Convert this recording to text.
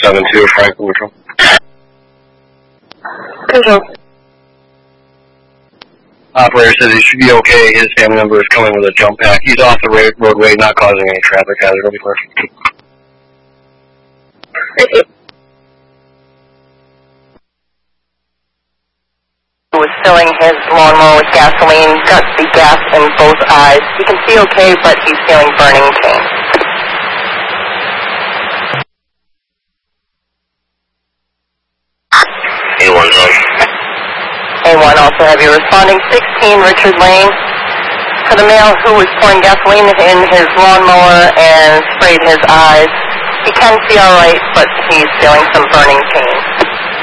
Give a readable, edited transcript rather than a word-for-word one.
7-2, Franklin Control. Control. Operator says he should be okay. His family member is coming with a jump pack. He's off the roadway, not causing any traffic hazard. I'll be clear. Thank you. Who was filling his lawnmower with gasoline, got the gas in both eyes. He can see okay, but he's feeling burning pain. A1's on. A1 also heavy responding 16 Richard Lane for the male who was pouring gasoline in his lawnmower and sprayed his eyes. He can see alright, but he's feeling some burning pain.